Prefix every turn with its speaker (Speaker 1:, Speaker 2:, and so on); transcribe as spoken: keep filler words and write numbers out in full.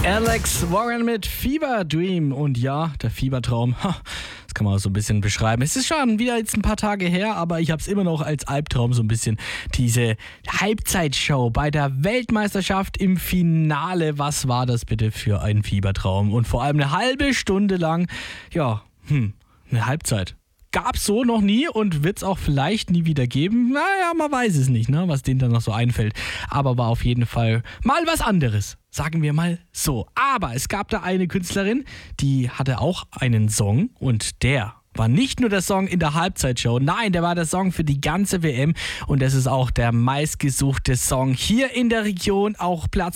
Speaker 1: Alex Warren mit Fever Dream. Und ja, der Fiebertraum, das kann man auch so ein bisschen beschreiben. Es ist schon wieder jetzt ein paar Tage her, aber ich habe es immer noch als Albtraum so ein bisschen. Diese Halbzeitshow bei der Weltmeisterschaft im Finale. Was war das bitte für ein Fiebertraum? Und vor allem eine halbe Stunde lang, ja, hm, eine Halbzeit. Gab's so noch nie und wird's auch vielleicht nie wieder geben. Naja, man weiß es nicht, ne, was denen dann noch so einfällt. Aber war auf jeden Fall mal was anderes. Sagen wir mal so. Aber es gab da eine Künstlerin, die hatte auch einen Song und der war nicht nur der Song in der Halbzeitshow, nein, der war der Song für die ganze W M und das ist auch der meistgesuchte Song hier in der Region, auch Platz